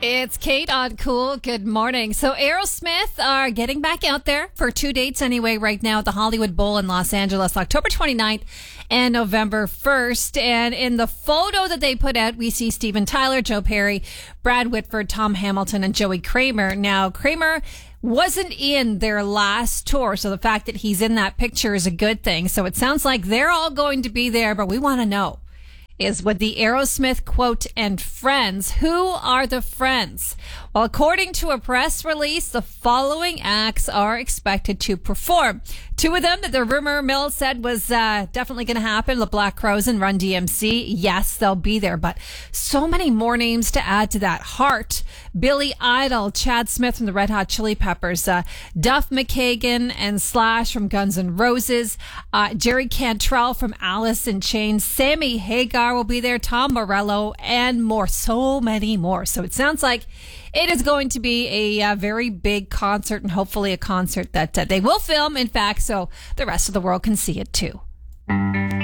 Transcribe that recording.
It's Kate on Cool. Good morning. So Aerosmith are getting back out there for 2 dates anyway right now at the Hollywood Bowl in Los Angeles, October 29th and November 1st. And in the photo that they put out, we see Steven Tyler, Joe Perry, Brad Whitford, Tom Hamilton, and Joey Kramer. Now, Kramer wasn't in their last tour, so the fact that he's in that picture is a good thing. So it sounds like they're all going to be there, but we want to know, is with the Aerosmith quote and friends. Who are the friends? Well, according to a press release, the following acts are expected to perform. Two of them that the rumor mill said was definitely going to happen, the Black Crowes and Run DMC. Yes, they'll be there, but so many more names to add to that. Heart, Billy Idol, Chad Smith from the Red Hot Chili Peppers, Duff McKagan and Slash from Guns N' Roses, Jerry Cantrell from Alice in Chains, Sammy Hagar will be there, Tom Morello, and more. So many more. So it sounds like it is going to be a very big concert, and hopefully a concert that they will film, in fact, so the rest of the world can see it too.